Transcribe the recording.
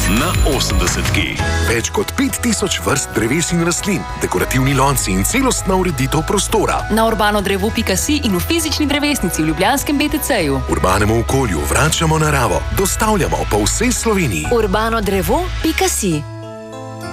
na 80. Več kot 5000 vrst dreves in rastlin, dekorativni lonci in celostna ureditev prostora. Na urbanodrevo.si in v fizični drevesnici v ljubljanskem BTC-ju. Urbanemu okolju vračamo naravo, dostavljamo po vsej Sloveniji. urbanodrevo.si